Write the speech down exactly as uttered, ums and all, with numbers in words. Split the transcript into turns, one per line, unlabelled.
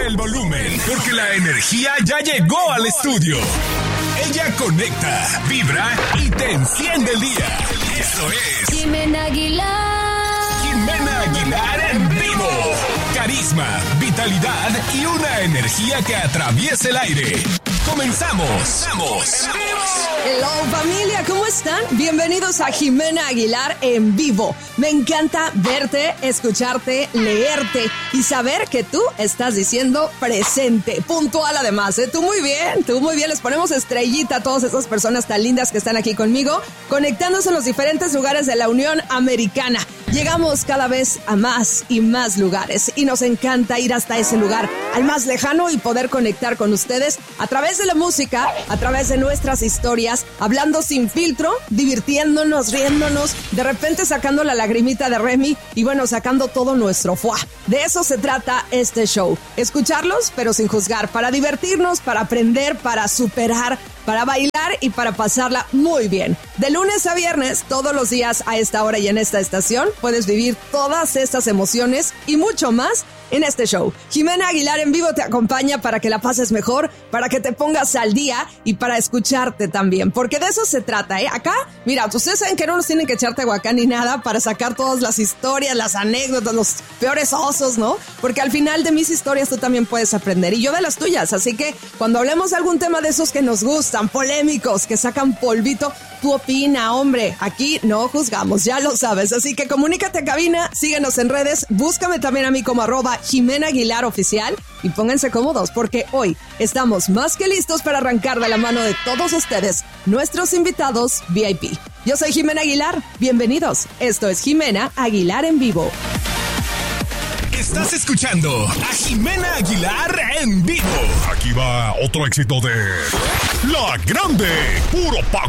el volumen, porque la energía ya llegó al estudio. Ella conecta, vibra y te enciende el día. Eso es
Jimena Aguilar.
Jimena Aguilar en vivo. Carisma, vitalidad y una energía que atraviesa el aire. Comenzamos. Comenzamos.
Hello familia, ¿cómo están? Bienvenidos a Jimena Aguilar en vivo. Me encanta verte, escucharte, leerte y saber que tú estás diciendo presente, puntual además, ¿eh? Tú muy bien, tú muy bien. Les ponemos estrellita a todas esas personas tan lindas que están aquí conmigo, conectándose en los diferentes lugares de la Unión Americana. Llegamos cada vez a más y más lugares y nos encanta ir hasta ese lugar, al más lejano, y poder conectar con ustedes a través de la música, a través de nuestras historias, hablando sin filtro, divirtiéndonos, riéndonos, de repente sacando la lagrimita de Remy y bueno, sacando todo nuestro foie. De eso se trata este show. Escucharlos, pero sin juzgar, para divertirnos, para aprender, para superar, para bailar y para pasarla muy bien. De lunes a viernes, todos los días a esta hora y en esta estación, puedes vivir todas estas emociones y mucho más en este show. Jimena Aguilar en vivo te acompaña para que la pases mejor, para que te pongas al día y para escucharte también, porque de eso se trata, ¿eh? Acá, mira, ustedes saben que no nos tienen que echar tehuacán ni nada para sacar todas las historias, las anécdotas, los peores osos, ¿no? Porque al final de mis historias tú también puedes aprender y yo de las tuyas, así que cuando hablemos de algún tema de esos que nos gustan, polémicos, que sacan polvito, tú opina, hombre, aquí no juzgamos, ya lo sabes, así que comunícate a cabina, síguenos en redes, búscame también a mí como arroba Jimena Aguilar Oficial y pónganse cómodos porque hoy estamos más que listos para arrancar de la mano de todos ustedes, nuestros invitados V I P. Yo soy Jimena Aguilar, bienvenidos, esto es Jimena Aguilar en vivo.
Estás escuchando a Jimena Aguilar en vivo. Aquí va otro éxito de La Grande, puro pa'